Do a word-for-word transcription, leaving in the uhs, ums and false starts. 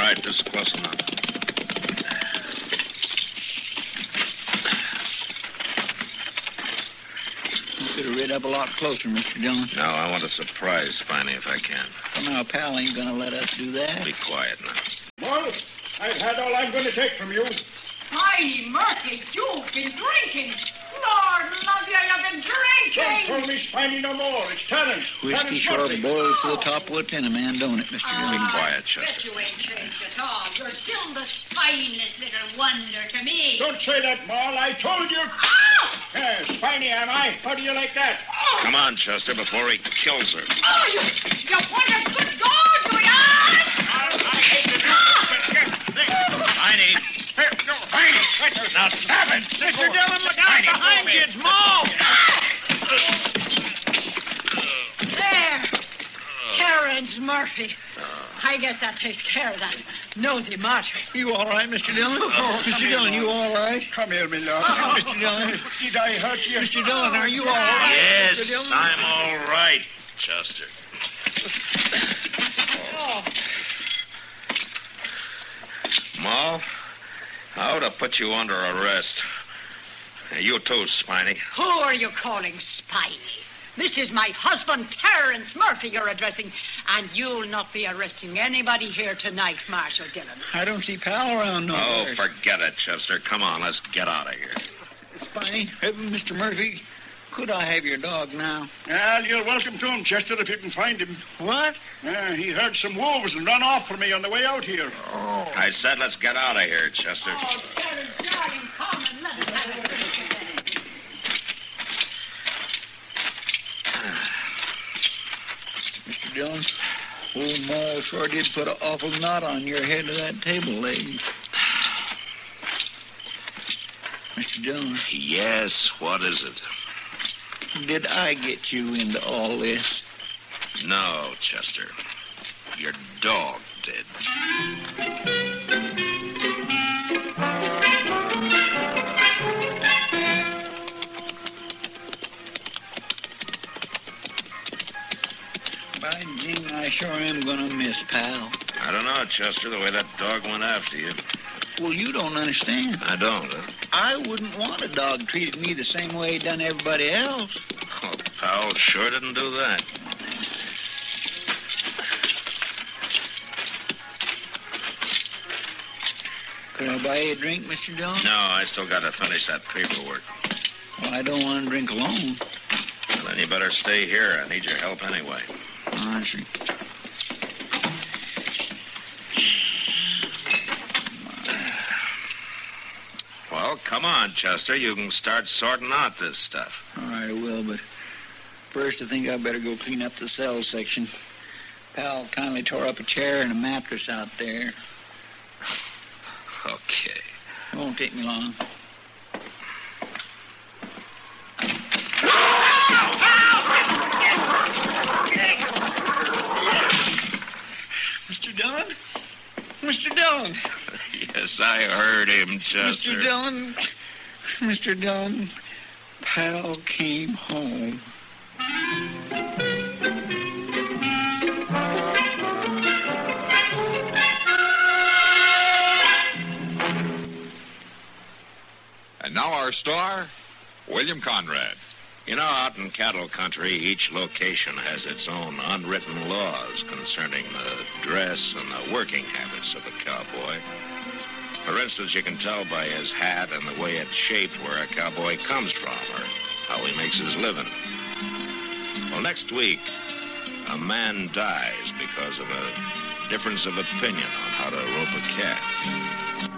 right, this is close enough. You could have read up a lot closer, Mister Dillon. No, I want to surprise Spiny if I can. Well, now, pal ain't going to let us do that. Be quiet now. Well, I've had all I'm going to take from you. Spiny Murphy, you've been drinking. Lord love you, you've been drinking. Don't call me Spiny no more. It's Terrence. Whiskey Terrence sure Murphy. boils to the top of a tenement, don't it, Mister Ah, Dillon? Be quiet, I bet Chester. you ain't changed at all. You're still the spineless little wonder to me. Don't say that, Maul. I told you. Oh! Yeah, Spiny am I. How do you like that? Oh! Come on, Chester, before he kills her. Oh, you, you want a good God, you are! I hate to do this. Spiny. Spiny. Now stop it. Mister Dillon, look out behind you. It's Maul. There. Terrence Murphy. I guess that takes care of that nosy martyr. You all right, Mister Dillon? Oh, Mister Dillon, you all right? Come here, my lord. Oh. Mister Dillon? Did I hurt you? Mister Dillon, are you all right? Yes, Mister Dillon? I'm all right, Chester. Oh. Ma, I ought to put you under arrest. You too, Spiny. Who are you calling Spiny? This is my husband, Terrence Murphy, you're addressing, and you'll not be arresting anybody here tonight, Marshal Dillon. I don't see pal around no Oh, more. forget it, Chester. Come on, let's get out of here. Spiny, uh, Mister Murphy, could I have your dog now? Well, you're welcome to him, Chester, if you can find him. What? Yeah, he heard some wolves and run off from me on the way out here. Oh. I said let's get out of here, Chester. Oh, Terrence, darling, come and let us have a drink together. Mister Dillon, old Maul sure did put an awful knot on your head of that table leg. Mister Dillon, Yes, what is it? did I get you into all this? No, Chester. Your dog did. By jing, I sure am going to miss pal. I don't know, Chester, the way that dog went after you. Well, you don't understand. I don't, huh? I wouldn't want a dog treating me the same way he done everybody else. Oh, pal sure didn't do that. Could I buy you a drink, Mister Dillon? No, I still got to finish that paperwork. Well, I don't want to drink alone. Well, then you better stay here. I need your help anyway. Oh, I see. Well, come on, Chester. You can start sorting out this stuff. All right, I will, but first I think I better go clean up the cell section. Pal kindly tore up a chair and a mattress out there. Okay. It won't take me long. Mister Dillon? Mister Dillon! Yes, I heard him, Chester. Mister Dillon! Mister Dillon, pal came home. And now our star, William Conrad. You know, out in cattle country, each location has its own unwritten laws concerning the dress and the working habits of a cowboy. For instance, you can tell by his hat and the way it's shaped where a cowboy comes from or how he makes his living. Well, next week, a man dies because of a difference of opinion on how to rope a calf.